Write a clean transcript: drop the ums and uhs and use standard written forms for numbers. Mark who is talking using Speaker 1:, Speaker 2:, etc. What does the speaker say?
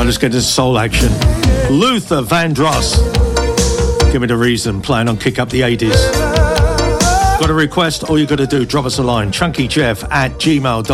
Speaker 1: let's get to soul action. Luther Vandross, Give Me the Reason, playing on Kick Up the 80s. Got a request? All you got to do, drop us a line, chunkyjeff@gmail.com.